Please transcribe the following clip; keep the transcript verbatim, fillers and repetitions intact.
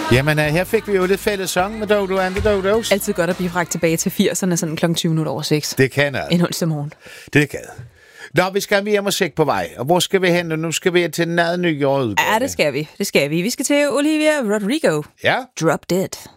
Jamen, her fik vi jo lidt fælles sang med Dodo and the Dodos. Altid godt at blive fragt tilbage til firserne, sådan klokken tyve minutter over seks. Det kan jeg. En onsdag morgen. Det kan jeg. Nå, vi skal mere musik på vej. Og hvor skal vi hen? Nu skal vi til den nye udgave. Ja, det skal vi. Det skal vi. Vi skal til Olivia Rodrigo. Ja. Drop Dead.